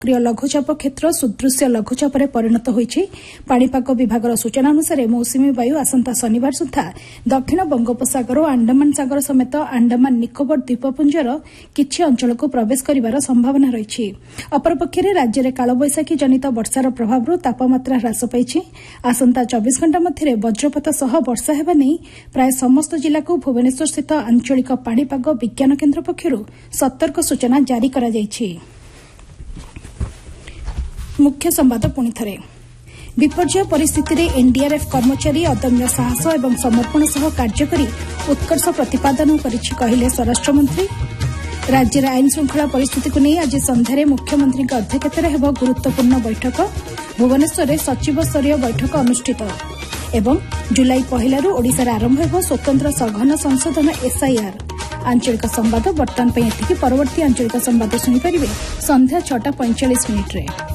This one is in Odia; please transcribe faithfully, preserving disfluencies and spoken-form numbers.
ଲଘୁଚାପ କ୍ଷେତ୍ର ସୁଦୃଶ୍ୟ ଲଘୁଚାପରେ ପରିଣତ ହୋଇଛି। ପାଣିପାଗ ବିଭାଗର ସୂଚନା ଅନୁସାରେ ମୌସୁମୀ ବାୟୁ ଆସନ୍ତା ଶନିବାର ସୁଦ୍ଧା ଦକ୍ଷିଣ ବଙ୍ଗୋପସାଗର ଓ ଆଣ୍ଡାମାନ ସାଗର ସମେତ ଆଣ୍ଡାମାନ ନିକୋବର ଦ୍ୱୀପପୁଞ୍ଜର କିଛି ଅଞ୍ଚଳକୁ ପ୍ରବେଶ କରିବାର ସମ୍ଭାବନା ରହିଛି। ଅପରପକ୍ଷରେ ରାଜ୍ୟରେ କାଳବୈଶାଖୀ ଜନିତ ବର୍ଷାର ପ୍ରଭାବରୁ ତାପମାତ୍ରା ହ୍ରାସ ପାଇଛି। ଆସନ୍ତା ଚବିଶ ଘଣ୍ଟା ମଧ୍ୟରେ ବଜ୍ରପାତ ସହ ବର୍ଷା ହେବା ନେଇ ପ୍ରାୟ ସମସ୍ତ ଜିଲ୍ଲାକୁ ଭୁବନେଶ୍ୱରସ୍ଥିତ ଆଞ୍ଚଳିକ ପାଣିପାଗ ବିଜ୍ଞାନ କେନ୍ଦ୍ର ପକ୍ଷରୁ ସତର୍କ ସୂଚନା ଜାରି କରାଯାଇଛି। ମୁଖ୍ୟ ସମ୍ବାଦ ପୁଣିଥରେ ବିପର୍ଯ୍ୟୟ ପରିସ୍ଥିତିରେ ଏନ୍ଡିଆର୍ଏଫ୍ କର୍ମଚାରୀ ଅଦମ୍ୟ ସାହସ ଏବଂ ସମର୍ପଣ ସହ କାର୍ଯ୍ୟ କରି ଉତ୍କର୍ଷ ପ୍ରତିପାଦନ କରିଛି କହିଲେ ସ୍ୱରାଷ୍ଟ୍ରମନ୍ତ୍ରୀ। ରାଜ୍ୟରେ ଆଇନ ଶୃଙ୍ଖଳା ପରିସ୍ଥିତିକୁ ନେଇ ଆଜି ସନ୍ଧ୍ୟାରେ ମୁଖ୍ୟମନ୍ତ୍ରୀଙ୍କ ଅଧ୍ୟକ୍ଷତାରେ ହେବ ଗୁରୁତ୍ୱପୂର୍ଣ୍ଣ ବୈଠକ। ଭୁବନେଶ୍ୱରରେ ସଚିବସ୍ତରୀୟ ବୈଠକ ଅନୁଷ୍ଠିତ ଏବଂ ଜୁଲାଇ ପହିଲାରୁ ଓଡ଼ିଶାରେ ଆରମ୍ଭ ହେବ ସ୍ୱତନ୍ତ୍ର ସଘନ ସଂଶୋଧନ ଏସ୍ଆଇଆର୍। ଆଞ୍ଚଳିକ ସମ୍ବାଦ ବର୍ତ୍ତମାନ ପାଇଁ ଏତିକି। ପରବର୍ତ୍ତୀ ଆଞ୍ଚଳିକ ସମ୍ବାଦ ଶୁଣିପାରିବେ ସନ୍ଧ୍ୟା ଛଅଟା ପଇଁଚାଳିଶ ମିନିଟ୍ରେ।